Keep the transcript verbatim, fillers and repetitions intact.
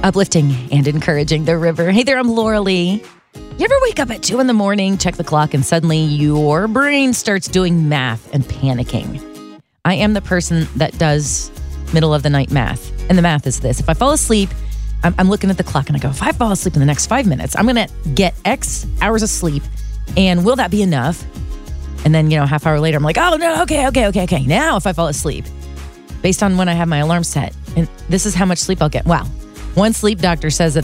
uplifting and encouraging the river. Hey there, I'm Laura Lee. You ever wake up at two in the morning, check the clock, and suddenly your brain starts doing math and panicking? I am the person that does middle of the night math. And the math is this. If I fall asleep, I'm, I'm looking at the clock and I go, if I fall asleep in the next five minutes, I'm going to get X hours of sleep. And will that be enough? And then, you know, a half hour later, I'm like, oh, no, okay, okay, okay, okay. Now if I fall asleep, based on when I have my alarm set, and this is how much sleep I'll get. Wow. One sleep doctor says that